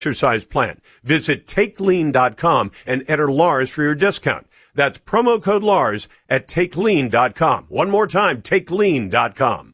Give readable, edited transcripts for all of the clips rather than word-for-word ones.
exercise plan. Visit TakeLean.com and enter Lars for your discount. That's promo code Lars at TakeLean.com. One more time, TakeLean.com.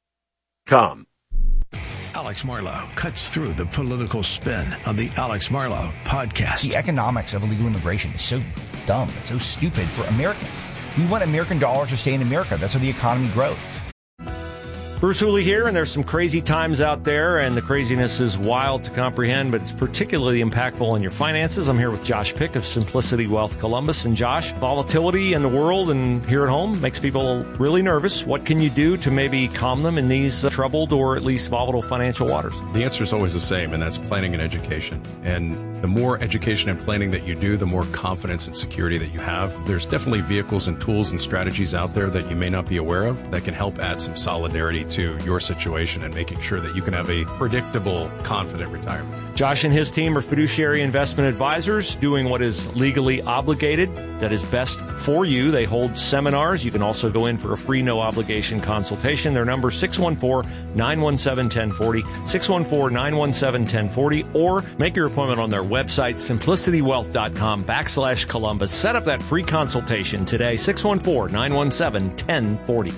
Alex Marlow cuts through the political spin on the Alex Marlow podcast. The economics of illegal immigration is so dumb. It's so stupid for Americans. We want American dollars to stay in America. That's how the economy grows. Bruce Hooley here, and there's some crazy times out there, and the craziness is wild to comprehend, but it's particularly impactful on your finances. I'm here with Josh Pick of Simplicity Wealth Columbus. And Josh, volatility in the world and here at home makes people really nervous. What can you do to maybe calm them in these troubled or at least volatile financial waters? The answer is always the same, and that's planning and education. And the more education and planning that you do, the more confidence and security that you have. There's definitely vehicles and tools and strategies out there that you may not be aware of that can help add some solidarity to your situation and making sure that you can have a predictable, confident retirement. Josh and his team are fiduciary investment advisors doing what is legally obligated, that is best for you. They hold seminars. You can also go in for a free, no-obligation consultation. Their number, 614-917-1040, 614-917-1040, or make your appointment on their website, simplicitywealth.com/Columbus. Set up that free consultation today, 614-917-1040.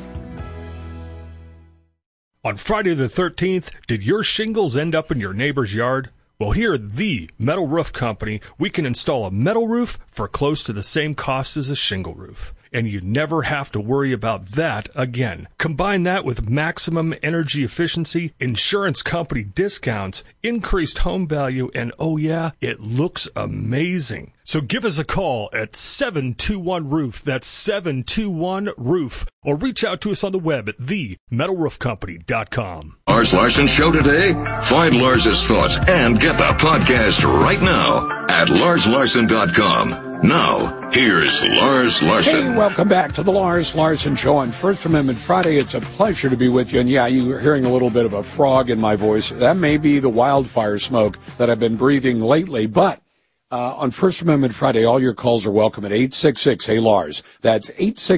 On Friday the 13th, did your shingles end up in your neighbor's yard? Well, here at the Metal Roof Company, we can install a metal roof for close to the same cost as a shingle roof. And you never have to worry about that again. Combine that with maximum energy efficiency, insurance company discounts, increased home value, and oh yeah, it looks amazing. So give us a call at 721-ROOF. That's 721-ROOF. Or reach out to us on the web at themetalroofcompany.com. Lars Larson Show today? Find Lars's thoughts and get the podcast right now at larslarson.com. Now, here's Lars Larson. Hey, welcome back to the Lars Larson Show on First Amendment Friday. It's a pleasure to be with you. And yeah, you're hearing a little bit of a frog in my voice. That may be the wildfire smoke that I've been breathing lately, but on First Amendment Friday, all your calls are welcome at 866-HEY-LARS. That's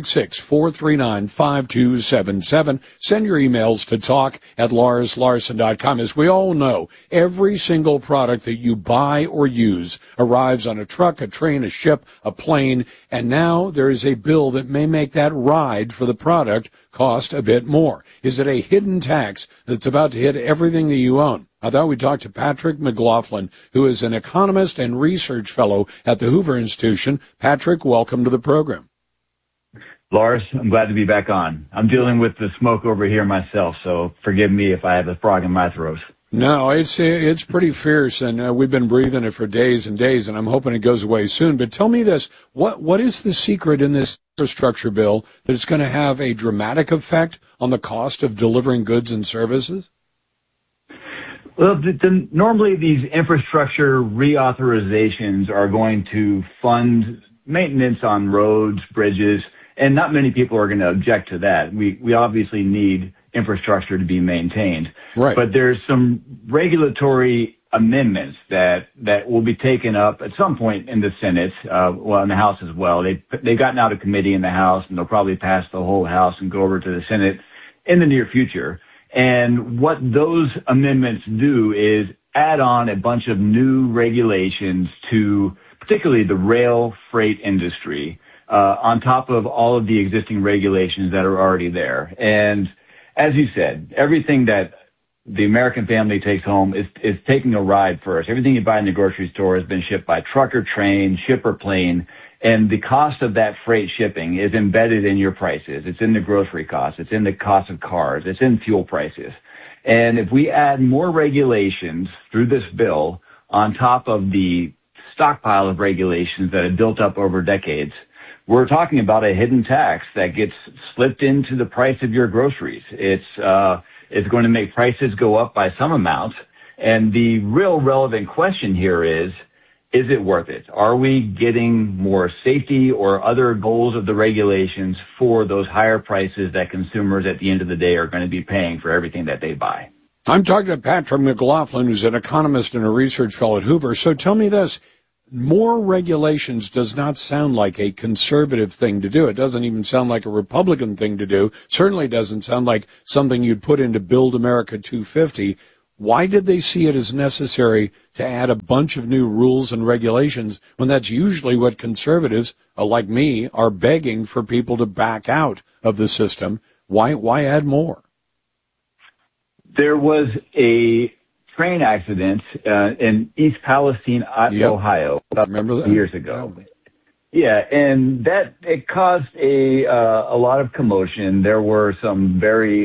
866-439-5277. Send your emails to talk@larslarson.com. As we all know, every single product that you buy or use arrives on a truck, a train, a ship, a plane, and now there is a bill that may make that ride for the product cost a bit more. Is it a hidden tax that's about to hit everything that you own? I thought we'd talk to Patrick McLaughlin, who is an economist and research fellow at the Hoover Institution. Patrick, welcome to the program. Lars, I'm glad to be back on. I'm dealing with the smoke over here myself, so forgive me if I have a frog in my throat. No, it's pretty fierce, and we've been breathing it for days and days, and I'm hoping it goes away soon. But tell me this, what is the secret in this infrastructure bill that it's going to have a dramatic effect on the cost of delivering goods and services? Well, normally these infrastructure reauthorizations are going to fund maintenance on roads, bridges, and not many people are going to object to that. We obviously need infrastructure to be maintained. Right. But there's some regulatory amendments that will be taken up at some point in the Senate, in the House as well. They've gotten out of committee in the House, and they'll probably pass the whole House and go over to the Senate in the near future. And what those amendments do is add on a bunch of new regulations to particularly the rail freight industry, on top of all of the existing regulations that are already there. And as you said, everything that the American family takes home is taking a ride first. Everything you buy in the grocery store has been shipped by truck or train, ship or plane. And the cost of that freight shipping is embedded in your prices. It's in the grocery costs. It's in the cost of cars. It's in fuel prices. And if we add more regulations through this bill on top of the stockpile of regulations that have built up over decades, we're talking about a hidden tax that gets slipped into the price of your groceries. It's going to make prices go up by some amount. And the real relevant question here is it worth it? Are we getting more safety or other goals of the regulations for those higher prices that consumers at the end of the day are going to be paying for everything that they buy? I'm talking to Patrick McLaughlin, who's an economist and a research fellow at Hoover. So tell me this. More regulations does not sound like a conservative thing to do. It doesn't even sound like a Republican thing to do. Certainly doesn't sound like something you'd put into Build America 250. Why did they see it as necessary to add a bunch of new rules and regulations when that's usually what conservatives, like me, are begging for people to back out of the system? Why add more? There was a train accident in East Palestine, Ohio, about years ago. Yeah, and that it caused a lot of commotion. There were some very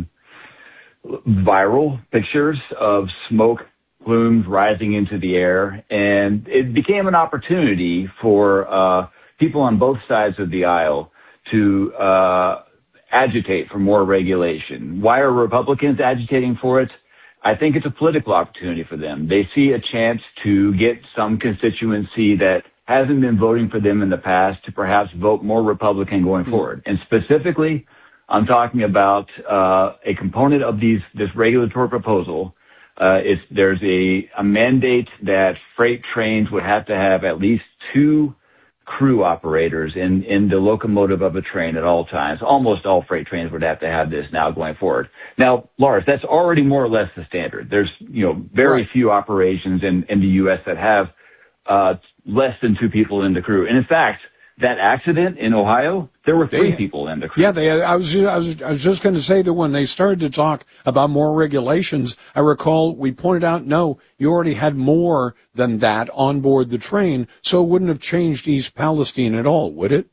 viral pictures of smoke plumes rising into the air, and it became an opportunity for people on both sides of the aisle to agitate for more regulation. Why are Republicans agitating for it? I think it's a political opportunity for them. They see a chance to get some constituency that hasn't been voting for them in the past to perhaps vote more Republican going forward. And specifically, I'm talking about a component of this regulatory proposal. There's a mandate that freight trains would have to have at least 2 crew operators in the locomotive of a train at all times. Almost all freight trains would have to have this now going forward. Now, Lars, that's already more or less the standard. There's, very few operations in the U.S. that have less than 2 people in the crew. And in fact, that accident in Ohio, there were 3 people in the crew. Yeah, I was just going to say that when they started to talk about more regulations, I recall we pointed out, no, you already had more than that on board the train, so it wouldn't have changed East Palestine at all, would it?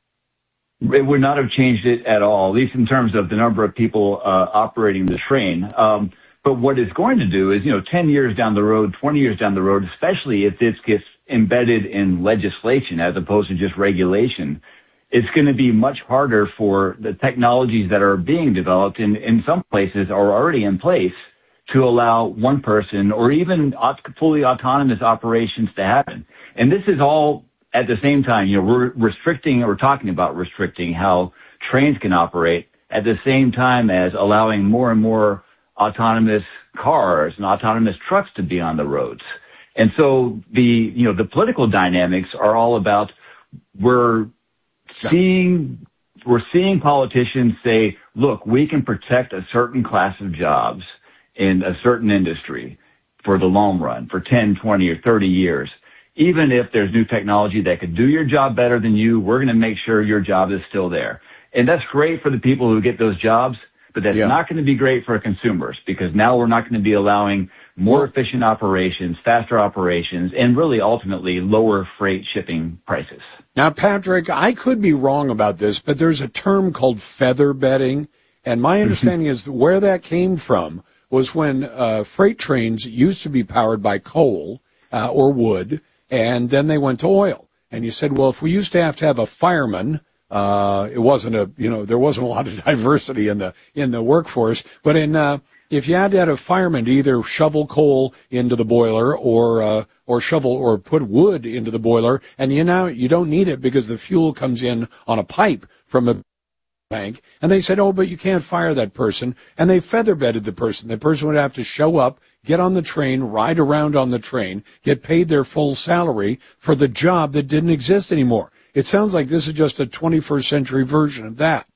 It would not have changed it at all, at least in terms of the number of people operating the train. But what it's going to do is, 10 years down the road, 20 years down the road, especially if this gets embedded in legislation as opposed to just regulation, it's going to be much harder for the technologies that are being developed and in some places are already in place to allow one person or even fully autonomous operations to happen. And this is all at the same time, we're talking about restricting how trains can operate at the same time as allowing more and more autonomous cars and autonomous trucks to be on the roads. And so the political dynamics are all about we're seeing politicians say, look, we can protect a certain class of jobs in a certain industry for the long run, for 10, 20, or 30 years. Even if there's new technology that could do your job better than you, we're going to make sure your job is still there. And that's great for the people who get those jobs, but that's not going to be great for consumers because now we're not going to be allowing more efficient operations, faster operations, and really ultimately lower freight shipping prices. Now, Patrick, I could be wrong about this, but there's a term called feather bedding, and my understanding is that where that came from was when freight trains used to be powered by coal or wood, and then they went to oil. And you said, well, if we used to have a fireman, it wasn't there wasn't a lot of diversity in the workforce, but if you had to have a fireman to either shovel coal into the boiler or shovel or put wood into the boiler, and you don't need it because the fuel comes in on a pipe from a bank, and they said, oh, but you can't fire that person, and they feather bedded the person. The person would have to show up, get on the train, ride around on the train, get paid their full salary for the job that didn't exist anymore. It sounds like this is just a 21st century version of that.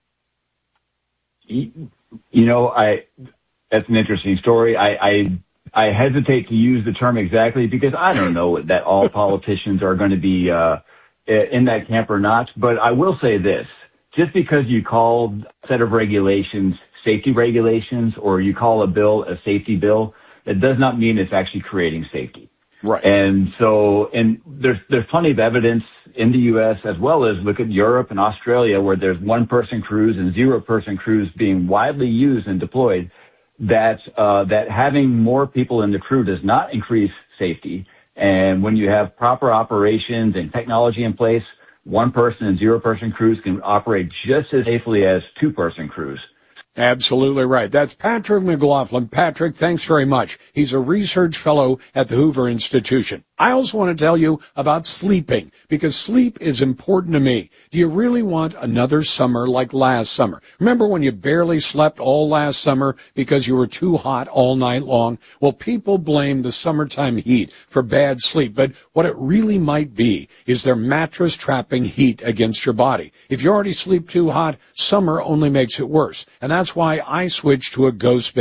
That's an interesting story. I hesitate to use the term exactly because I don't know that all politicians are going to be in that camp or not. But I will say this. Just because you call a set of regulations safety regulations or you call a bill a safety bill, that does not mean it's actually creating safety. Right. And there's plenty of evidence in the U.S. as well as look at Europe and Australia where there's 1-person crews and 0-person crews being widely used and deployed that having more people in the crew does not increase safety. And when you have proper operations and technology in place, 1-person and 0-person crews can operate just as safely as 2-person crews. Absolutely right. That's Patrick McLaughlin. Patrick, thanks very much. He's a research fellow at the Hoover Institution. I also want to tell you about sleeping, because sleep is important to me. Do you really want another summer like last summer? Remember when you barely slept all last summer because you were too hot all night long? Well, people blame the summertime heat for bad sleep, but what it really might be is their mattress trapping heat against your body. If you already sleep too hot, summer only makes it worse. And that's why I switched to a ghost bed.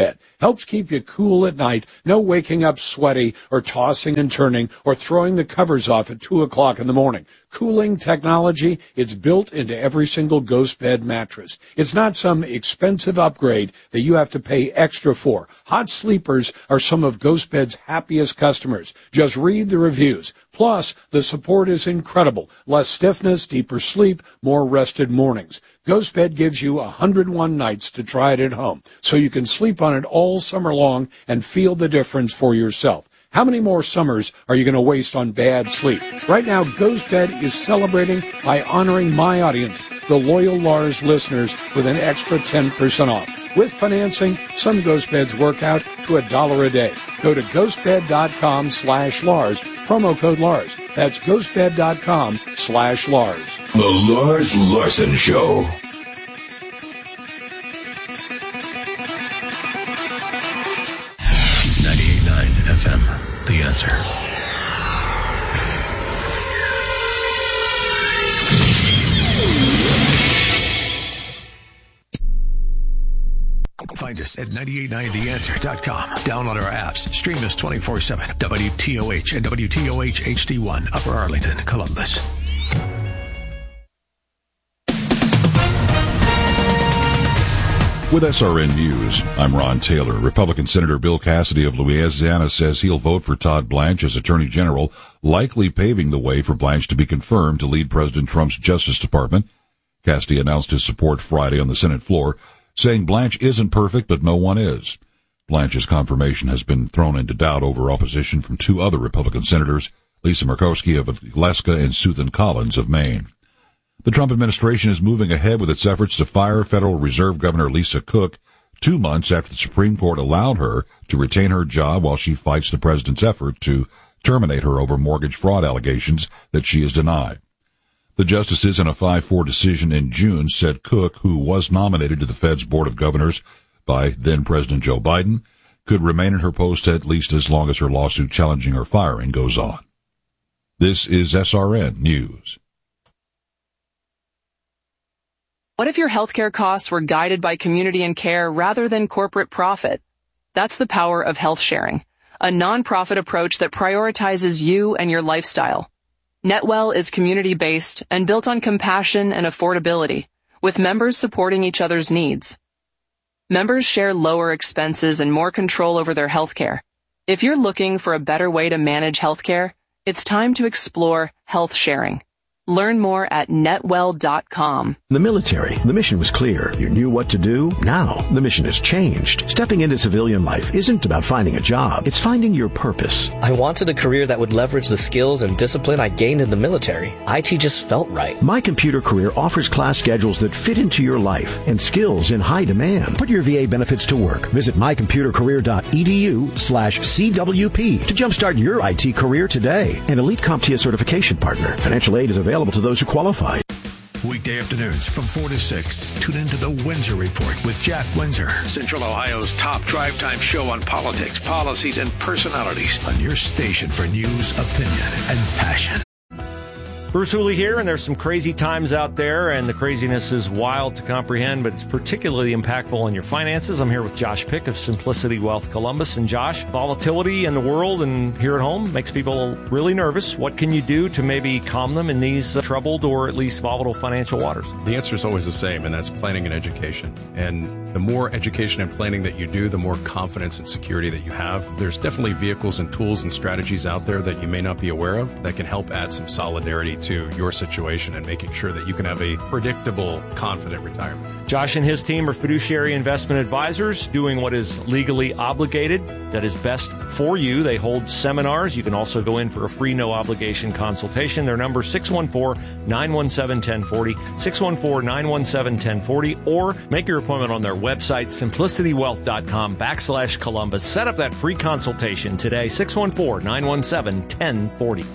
Helps keep you cool at night. No waking up sweaty or tossing and turning or throwing the covers off at 2 o'clock in the morning. Cooling technology, it's built into every single Ghost Bed mattress. It's not some expensive upgrade that you have to pay extra for. Hot sleepers are some of Ghost Bed's happiest customers. Just read the reviews. Plus, the support is incredible. Less stiffness, deeper sleep, more rested mornings. Ghost Bed gives you 101 nights to try it at home, so you can sleep on it all summer long and feel the difference for yourself. How many more summers are you going to waste on bad sleep? Right now, Ghost Bed is celebrating by honoring my audience, the loyal Lars listeners, with an extra 10% off. With financing, some Ghost Beds work out to $1 a day. Go to ghostbed.com/Lars, promo code Lars. That's ghostbed.com/Lars. The Lars Larson Show. FM, The Answer. Find us at 989theanswer.com. Download our apps. Stream us 24/7. WTOH and WTOH HD1, Upper Arlington, Columbus. With SRN News, I'm Ron Taylor. Republican Senator Bill Cassidy of Louisiana says he'll vote for Todd Blanche as Attorney General, likely paving the way for Blanche to be confirmed to lead President Trump's Justice Department. Cassidy announced his support Friday on the Senate floor, saying Blanche isn't perfect, but no one is. Blanche's confirmation has been thrown into doubt over opposition from two other Republican senators, Lisa Murkowski of Alaska and Suthan Collins of Maine. The Trump administration is moving ahead with its efforts to fire Federal Reserve Governor Lisa Cook 2 months after the Supreme Court allowed her to retain her job while she fights the president's effort to terminate her over mortgage fraud allegations that she has denied. The justices in a 5-4 decision in June said Cook, who was nominated to the Fed's Board of Governors by then-President Joe Biden, could remain in her post at least as long as her lawsuit challenging her firing goes on. This is SRN News. What if your healthcare costs were guided by community and care rather than corporate profit? That's the power of health sharing, a nonprofit approach that prioritizes you and your lifestyle. NetWell is community-based and built on compassion and affordability, with members supporting each other's needs. Members share lower expenses and more control over their healthcare. If you're looking for a better way to manage healthcare, it's time to explore health sharing. Learn more at netwell.com. The military, the mission was clear. You knew what to do. Now, the mission has changed. Stepping into civilian life isn't about finding a job. It's finding your purpose. I wanted a career that would leverage the skills and discipline I gained in the military. IT just felt right. My Computer Career offers class schedules that fit into your life and skills in high demand. Put your VA benefits to work. Visit mycomputercareer.edu/CWP to jumpstart your IT career today. An Elite CompTIA certification partner. Financial aid is available to those who qualify. Weekday afternoons from 4 to 6. Tune into the Windsor Report with Jack Windsor. Central Ohio's top drive time show on politics, policies, and personalities. On your station for news, opinion, and passion. Bruce Hooley here, and there's some crazy times out there, and the craziness is wild to comprehend, but it's particularly impactful on your finances. I'm here with Josh Pick of Simplicity Wealth Columbus. And Josh, volatility in the world and here at home makes people really nervous. What can you do to maybe calm them in these troubled or at least volatile financial waters? The answer is always the same, and that's planning and education. And the more education and planning that you do, the more confidence and security that you have. There's definitely vehicles and tools and strategies out there that you may not be aware of that can help add some solidarity to your situation and making sure that you can have a predictable, confident retirement. Josh and his team are fiduciary investment advisors doing what is legally obligated, that is best for you. They hold seminars. You can also go in for a free, no-obligation consultation. Their number is 614-917-1040, 614-917-1040, or make your appointment on their website, simplicitywealth.com/Columbus. Set up that free consultation today, 614-917-1040.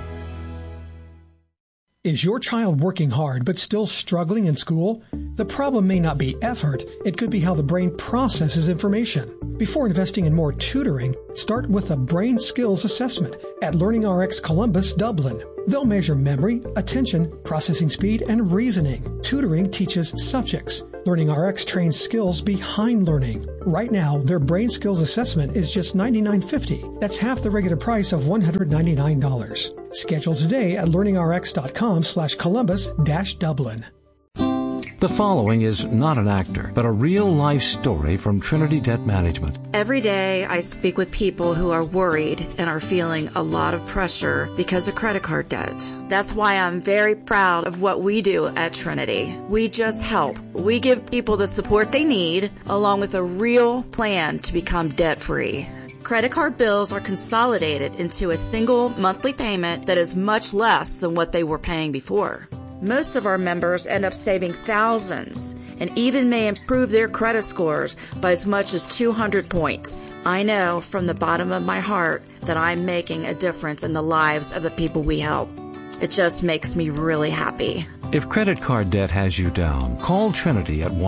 Is your child working hard but still struggling in school? The problem may not be effort, it could be how the brain processes information. Before investing in more tutoring, start with a brain skills assessment at LearningRx Columbus, Dublin. They'll measure memory, attention, processing speed, and reasoning. Tutoring teaches subjects. Learning RX trains skills behind learning. Right now, their brain skills assessment is just $99.50. That's half the regular price of $199. Schedule today at learningrx.com/Columbus-Dublin. The following is not an actor, but a real-life story from Trinity Debt Management. Every day I speak with people who are worried and are feeling a lot of pressure because of credit card debt. That's why I'm very proud of what we do at Trinity. We just help. We give people the support they need, along with a real plan to become debt-free. Credit card bills are consolidated into a single monthly payment that is much less than what they were paying before. Most of our members end up saving thousands and even may improve their credit scores by as much as 200 points. I know from the bottom of my heart that I'm making a difference in the lives of the people we help. It just makes me really happy. If credit card debt has you down, call Trinity at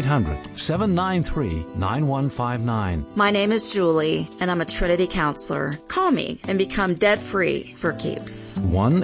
1-800-793-9159. My name is Julie, and I'm a Trinity counselor. Call me and become debt-free for keeps.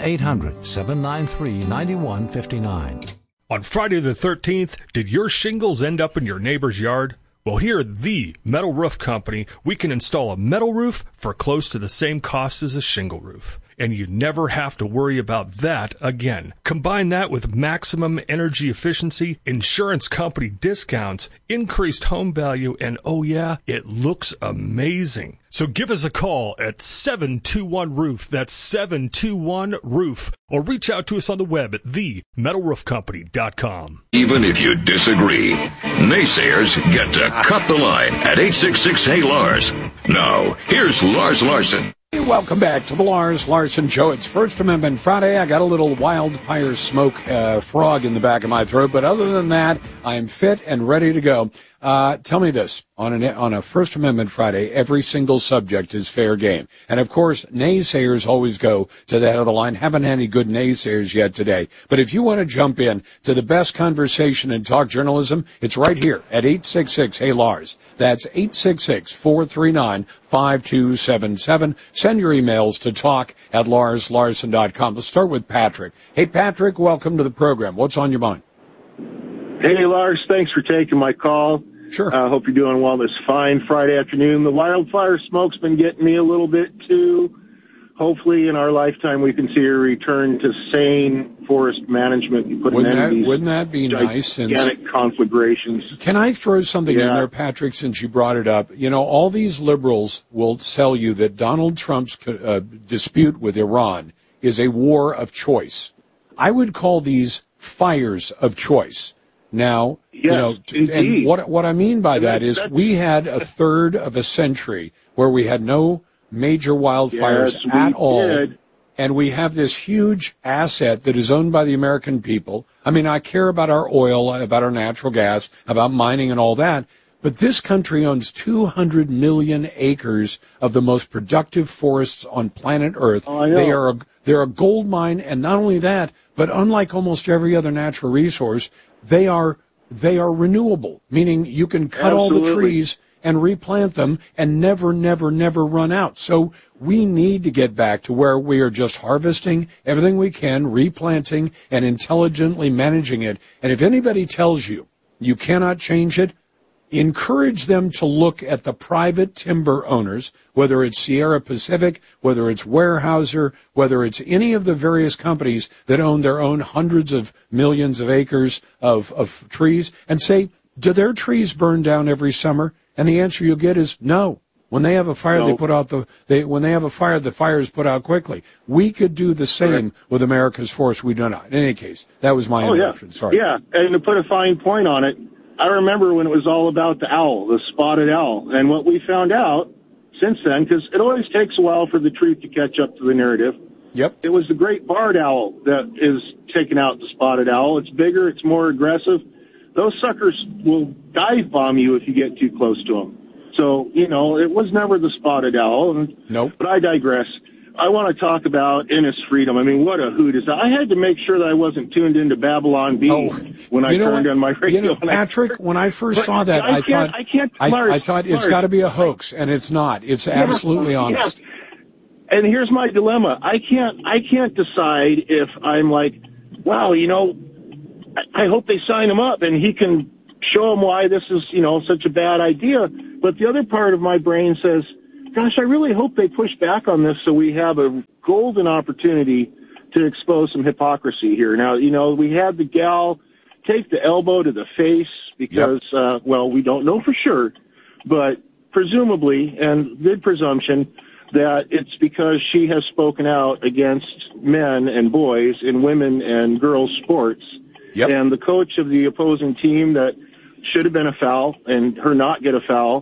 1-800-793-9159. On Friday the 13th, did your shingles end up in your neighbor's yard? Well, here at the Metal Roof Company, we can install a metal roof for close to the same cost as a shingle roof. And you never have to worry about that again. Combine that with maximum energy efficiency, insurance company discounts, increased home value, and oh yeah, it looks amazing. So give us a call at 721-ROOF. That's 721-ROOF. Or reach out to us on the web at themetalroofcompany.com. Even if you disagree, naysayers get to cut the line at 866-HEY-LARS. Now, here's Lars Larson. Hey, welcome back to the Lars Larson Show. It's First Amendment Friday. I got a little wildfire smoke frog in the back of my throat, but other than that, I am fit and ready to go. Tell me this. On a First Amendment Friday, every single subject is fair game. And of course, naysayers always go to the head of the line. Haven't had any good naysayers yet today. But if you want to jump in to the best conversation in talk journalism, it's right here at 866-HEY-LARS. That's 866-439-5277. Send your emails to talk@LarsLarson.com. Let's start with Patrick. Hey, Patrick, welcome to the program. What's on your mind? Hey, Lars, thanks for taking my call. Sure. Hope you're doing well this fine Friday afternoon. The wildfire smoke's been getting me a little bit, too. Hopefully, in our lifetime, we can see a return to sane forest management and put an end to these wouldn't that be nice? Gigantic conflagrations. Can I throw something in there, Patrick, since you brought it up? You know, all these liberals will tell you that Donald Trump's dispute with Iran is a war of choice. I would call these fires of choice. Now, yes, and what I mean by that is we had a third of a century where we had no major wildfires at all, and we have this huge asset that is owned by the American people. I mean, I care about our oil, about our natural gas, about mining and all that, but this country owns 200 million acres of the most productive forests on planet Earth. They're a gold mine, and not only that, but unlike almost every other natural resource, they are renewable, meaning you can cut all the trees and replant them and never run out. So we need to get back to where we are just harvesting everything we can, replanting, and intelligently managing it. And if anybody tells you you cannot change it, encourage them to look at the private timber owners, whether it's Sierra Pacific, whether it's Weyerhaeuser, whether it's any of the various companies that own their own hundreds of millions of acres of trees, and say, do their trees burn down every summer? And the answer you'll get is no. When they have a fire, when they have a fire, the fire is put out quickly. We could do the same with America's forests. We do not. In any case, that was my interruption. Sorry. Yeah, and to put a fine point on it, I remember when it was all about the owl, the spotted owl, and what we found out since then, because it always takes a while for the truth to catch up to the narrative. Yep. It was the great barred owl that is taking out the spotted owl. It's bigger, it's more aggressive. Those suckers will dive bomb you if you get too close to them. So, it was never the spotted owl. Nope. But I digress. I want to talk about Innis Freedom. I mean, what a hoot is that? I had to make sure that I wasn't tuned into Babylon Bee when I turned on my radio. Patrick, when I first saw that, I thought it's got to be a hoax, and it's not. It's absolutely honest. Yeah. And here's my dilemma. I can't decide if I'm like, wow, I hope they sign him up and he can show them why this is, such a bad idea. But the other part of my brain says, gosh, I really hope they push back on this so we have a golden opportunity to expose some hypocrisy here. Now, we had the gal take the elbow to the face because, we don't know for sure, but presumably, and good presumption, that it's because she has spoken out against men and boys in women and girls sports. Yep. And the coach of the opposing team that should have been a foul and her not get a foul,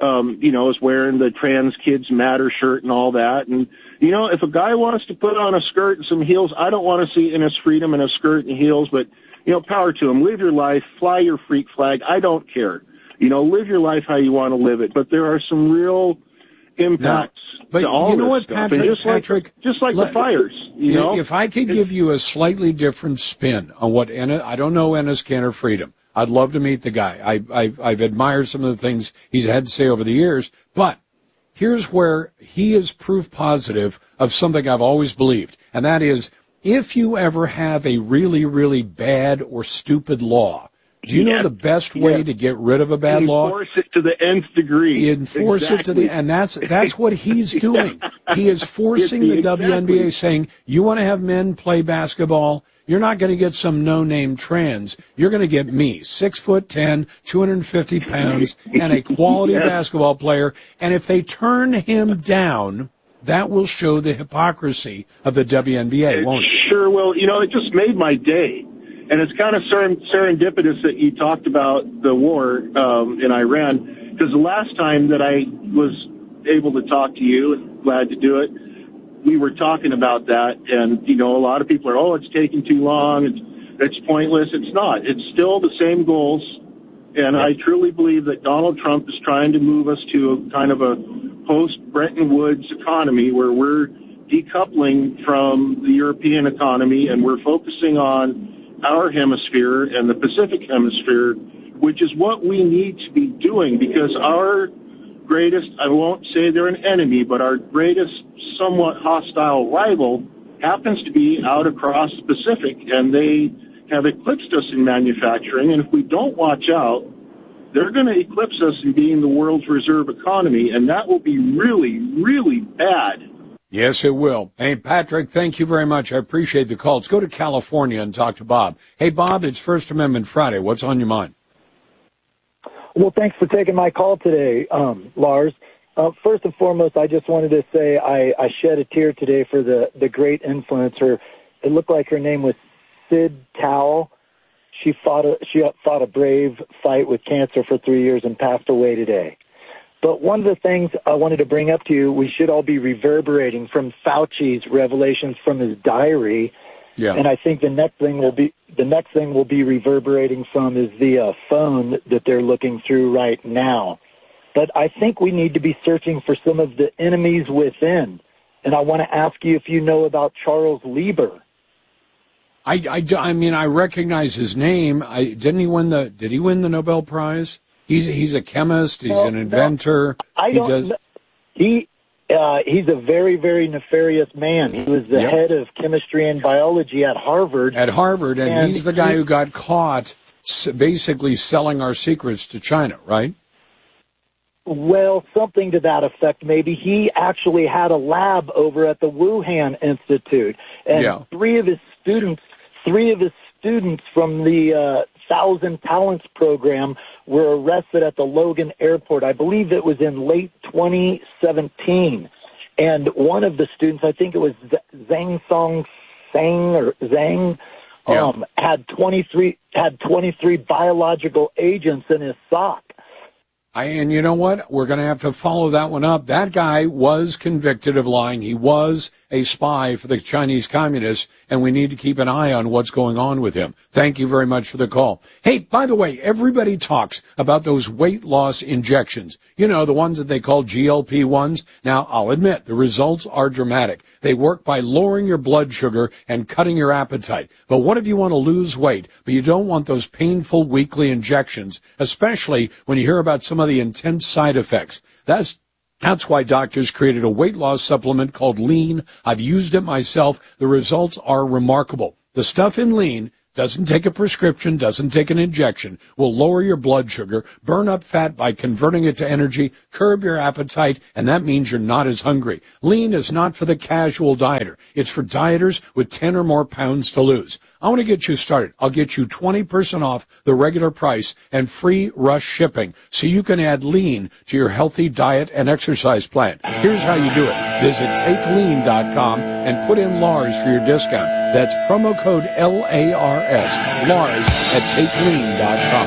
is wearing the Trans Kids Matter shirt and all that. And, if a guy wants to put on a skirt and some heels, I don't want to see Innis Freedom in a skirt and heels, but, power to him. Live your life. Fly your freak flag. I don't care. Live your life how you want to live it. But there are some real impacts to all this what, stuff. Patrick, just like the fires, If I could give you a slightly different spin on what I don't know Ennis Cantor Freedom. I'd love to meet the guy. I've admired some of the things he's had to say over the years, but here's where he is proof positive of something I've always believed, and that is, if you ever have a really, really bad or stupid law, do you know the best way to get rid of a bad law? Enforce it to the nth degree. Enforce it to the, and that's what he's doing. He is forcing the WNBA, saying, you want to have men play basketball? You're not going to get some no-name trans. You're going to get me, 6'10", 250 pounds, and a quality basketball player. And if they turn him down, that will show the hypocrisy of the WNBA, won't it? Sure will. It just made my day. And it's kind of serendipitous that you talked about the war in Iran, because the last time that I was able to talk to you, and glad to do it, we were talking about that. And, a lot of people are, it's taking too long, it's pointless. It's not. It's still the same goals. And I truly believe that Donald Trump is trying to move us to a kind of a post-Bretton Woods economy where we're decoupling from the European economy and we're focusing on our hemisphere and the Pacific hemisphere, which is what we need to be doing, because our greatest, I won't say they're an enemy, but our greatest somewhat hostile rival happens to be out across the Pacific, and they have eclipsed us in manufacturing, and if we don't watch out, they're going to eclipse us in being the world's reserve economy, and that will be really, really bad. Yes, it will. Hey, Patrick, thank you very much. I appreciate the call. Let's go to California and talk to Bob. Hey, Bob, it's First Amendment Friday. What's on your mind? Well, thanks for taking my call today, Lars. First and foremost, I just wanted to say I shed a tear today for the great influencer. It looked like her name was Sid Towell. She fought a brave fight with cancer for 3 years and passed away today. But one of the things I wanted to bring up to you, we should all be reverberating from Fauci's revelations from his diary. Yeah. And I think the next thing we'll be reverberating from is the phone that they're looking through right now. But I think we need to be searching for some of the enemies within. And I want to ask you if you know about Charles Lieber. I mean, I recognize his name. Did he win the Nobel Prize? He's a chemist. He's an inventor. He's a very, very nefarious man. He was the head of chemistry and biology at Harvard. And he's the guy who got caught basically selling our secrets to China, right? Well, something to that effect, maybe. He actually had a lab over at the Wuhan Institute, and three of his students from the 1,000 Talents program were arrested at the Logan Airport. I believe it was in late 2017. And one of the students, I think it was Zhang Song had 23 biological agents in his sock. And you know what? We're going to have to follow that one up. That guy was convicted of lying. He was a spy for the Chinese communists, and we need to keep an eye on what's going on with him. Thank you very much for the call. Hey, by the way, everybody talks about those weight loss injections. You know, the ones that they call GLP-1s. Now, I'll admit, the results are dramatic. They work by lowering your blood sugar and cutting your appetite. But what if you want to lose weight, but you don't want those painful weekly injections, especially when you hear about some of the intense side effects? That's why doctors created a weight loss supplement called Lean. I've used it myself. The results are remarkable. The stuff in Lean doesn't take a prescription, doesn't take an injection, will lower your blood sugar, burn up fat by converting it to energy, curb your appetite, and that means you're not as hungry. Lean is not for the casual dieter. It's for dieters with 10 or more pounds to lose. I want to get you started. I'll get you 20% off the regular price and free rush shipping so you can add Lean to your healthy diet and exercise plan. Here's how you do it. Visit TakeLean.com and put in Lars for your discount. That's promo code LARS, Lars at TakeLean.com.